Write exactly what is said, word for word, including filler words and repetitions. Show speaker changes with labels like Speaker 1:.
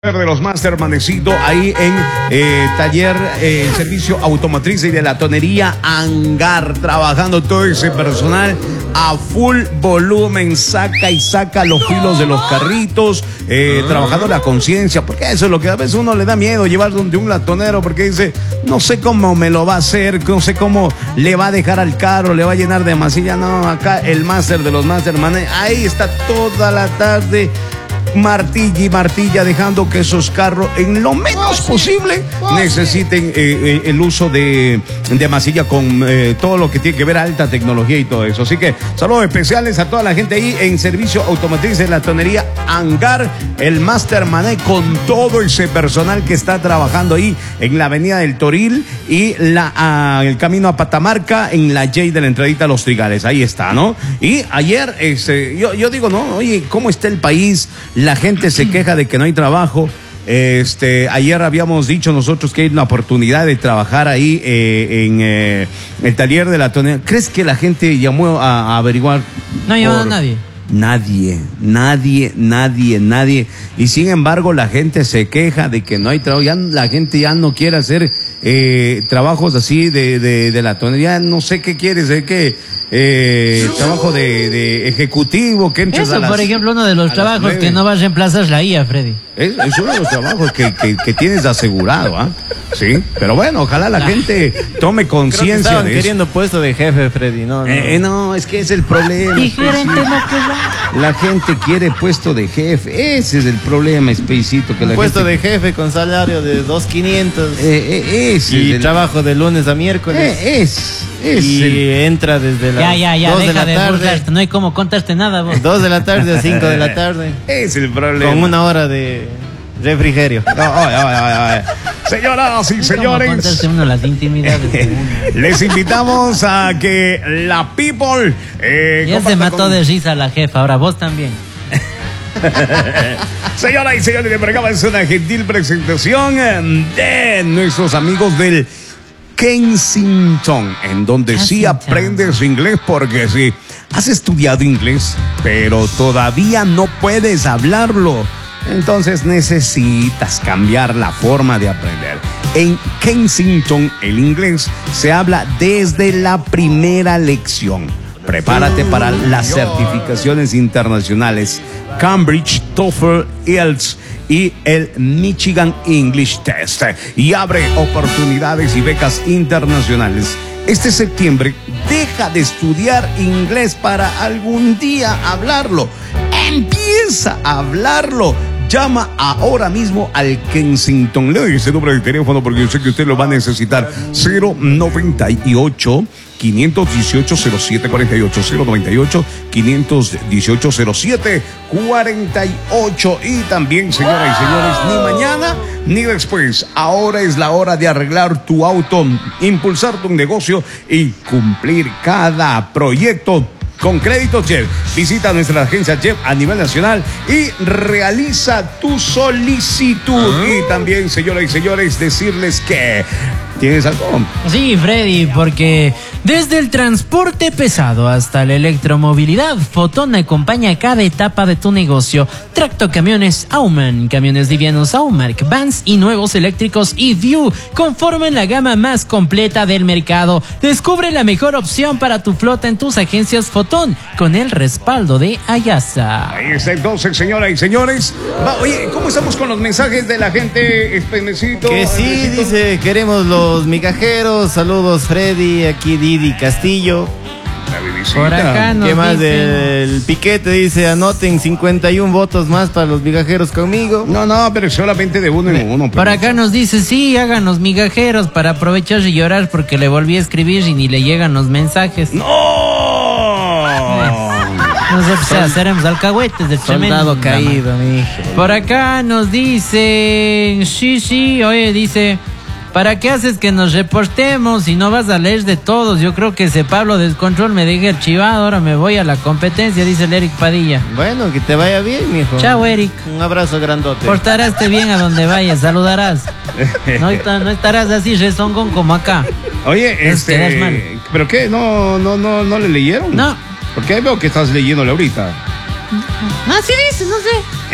Speaker 1: De los Master Manecito ahí en eh, taller, eh, el servicio automotriz y de la tonería Hangar, trabajando todo ese personal a full volumen, saca y saca los filos de los carritos, eh, trabajando la conciencia, porque eso es lo que a veces uno le da miedo, llevar de un latonero, porque dice, no sé cómo me lo va a hacer, no sé cómo le va a dejar al carro, le va a llenar de masilla. No, acá el Master de los Master Manes, ahí está toda la tarde, martilla y martilla, dejando que esos carros en lo menos posible necesiten eh, eh, el uso de, de masilla con eh, todo lo que tiene que ver alta tecnología y todo eso. Así que saludos especiales a toda la gente ahí en servicio automotriz de la tonería Hangar, el Master Mané, con todo ese personal que está trabajando ahí en la avenida del Toril y la, ah, el camino a Patamarca, en la J de la entradita a Los Trigales. Ahí está, ¿no? Y ayer, este, yo, yo digo, no, oye, ¿cómo está el país? La gente se queja de que no hay trabajo. Este, ayer habíamos dicho nosotros que hay una oportunidad de trabajar ahí eh, en eh, el taller de la tonería. ¿Crees que la gente llamó a, a averiguar?
Speaker 2: No llamó a nadie.
Speaker 1: Nadie, nadie, nadie, nadie. Y sin embargo la gente se queja de que no hay trabajo. Ya la gente ya no quiere hacer eh, trabajos así de, de, de la tonería. No sé qué quieres, es que eh, trabajo de, de ejecutivo, que entres
Speaker 2: Eso,
Speaker 1: a las,
Speaker 2: por ejemplo, uno de los trabajos que no va a reemplazar la I A, Freddy.
Speaker 1: Es, es uno de los trabajos que, que, que tienes asegurado, ¿ah? ¿eh? Sí, pero bueno, ojalá la gente tome conciencia de
Speaker 3: estaban
Speaker 1: eso.
Speaker 3: queriendo puesto de jefe, Freddy, no, no.
Speaker 1: Eh, no, es que es el problema.
Speaker 2: Y gerente no
Speaker 1: Spacito. La gente quiere puesto de jefe, ese es el problema, Spacito, que la
Speaker 3: puesto
Speaker 1: gente...
Speaker 3: de jefe con salario de dos mil quinientos
Speaker 1: Eh, eh, ese
Speaker 3: y
Speaker 1: es el...
Speaker 3: trabajo de lunes a miércoles.
Speaker 1: Eh, es, es
Speaker 3: y
Speaker 1: el...
Speaker 3: entra desde las
Speaker 2: Ya, ya, ya,
Speaker 3: dos de
Speaker 2: deja
Speaker 3: la
Speaker 2: de,
Speaker 3: tarde,
Speaker 2: burlarte, no hay cómo contarte nada, vos.
Speaker 3: dos de la tarde a cinco de la tarde,
Speaker 1: Es el problema.
Speaker 3: con una hora de refrigerio.
Speaker 1: Ay, ay, ay, ay. Señoras y
Speaker 2: ¿Cómo
Speaker 1: señores,
Speaker 2: contarse uno las intimidades de uno?
Speaker 1: les invitamos a que la people eh,
Speaker 2: Ya se
Speaker 1: comparta
Speaker 2: mató
Speaker 1: con...
Speaker 2: de risa la jefa, ahora vos también.
Speaker 1: Señoras y señores, por acá es una gentil presentación de nuestros amigos del Kensington, en donde sí
Speaker 2: Kensington.
Speaker 1: aprendes inglés, porque sí, has estudiado inglés, pero todavía no puedes hablarlo. Entonces necesitas cambiar la forma de aprender. En Kensington el inglés se habla desde la primera lección. Prepárate para las certificaciones internacionales Cambridge, TOEFL, I E L T S y el Michigan English Test, y abre oportunidades y becas internacionales. Este septiembre deja de estudiar inglés para algún día hablarlo. Empieza a hablarlo. Llama ahora mismo al Kensington. Le doy ese número de teléfono porque yo sé que usted lo va a necesitar. cero noventa y ocho, quinientos dieciocho, cero siete cuarenta y ocho. cero noventa y ocho, quinientos dieciocho, cero siete cuarenta y ocho. Y también, señoras y señores, ni mañana ni después. Ahora es la hora de arreglar tu auto, impulsar tu negocio y cumplir cada proyecto con Créditos Jeff. Visita nuestra agencia Jeff a nivel nacional y realiza tu solicitud. ¿Ah? Y también, señoras y señores, decirles que... ¿Tienes algo?
Speaker 2: Sí, Freddy, porque desde el transporte pesado hasta la electromovilidad, Fotón acompaña cada etapa de tu negocio. Tractocamiones Aumann, camiones livianos Aumark, vans y nuevos eléctricos eView conforman la gama más completa del mercado. Descubre la mejor opción para tu flota en tus agencias Fotón con el respaldo de Ayasa.
Speaker 1: Ahí está entonces, señoras y señores. Va, oye, ¿cómo estamos con los mensajes de la gente, Espendecito?
Speaker 3: Que sí, dice, queremos los migajeros. Saludos, Freddy. Aquí Didi Castillo.
Speaker 2: Por acá nos
Speaker 3: ¿Qué más
Speaker 2: dicen...
Speaker 3: del piquete? Dice, anoten cincuenta y uno votos más para los migajeros conmigo.
Speaker 1: No, no, pero solamente de uno en uno.
Speaker 2: Por acá nos dice, sí, háganos migajeros para aprovechar y llorar porque le volví a escribir y ni le llegan los mensajes.
Speaker 1: ¡No!
Speaker 2: Nosotros Sol... seremos alcahuetes del
Speaker 3: soldado
Speaker 2: tremendo
Speaker 3: caído, mi hijo.
Speaker 2: Por acá nos dicen, sí, sí, oye, dice... ¿Para qué haces que nos reportemos si no vas a leer de todos? Yo creo que ese Pablo Descontrol me deja archivado, ahora me voy a la competencia, dice el Eric Padilla.
Speaker 3: Bueno, que te vaya bien, mijo.
Speaker 2: Chao, Eric.
Speaker 3: Un abrazo grandote.
Speaker 2: Portaraste bien a donde vayas, saludarás. No, no estarás así rezongón como acá.
Speaker 1: Oye, este... ¿Pero qué? ¿No, no, no, no le leyeron?
Speaker 2: No.
Speaker 1: Porque veo que estás leyéndole ahorita.
Speaker 2: Así dice, no sé.